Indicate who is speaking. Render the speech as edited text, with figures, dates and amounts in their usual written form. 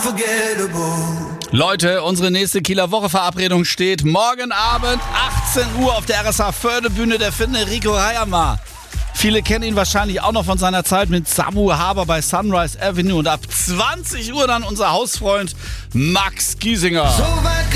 Speaker 1: Leute, unsere nächste Kieler Woche-Verabredung steht morgen Abend 18 Uhr auf der RSH Fördebühne. Der Finne Rico Hayama. Viele kennen ihn wahrscheinlich auch noch von seiner Zeit mit Samu Haber bei Sunrise Avenue. Und ab 20 Uhr dann unser Hausfreund Max Giesinger.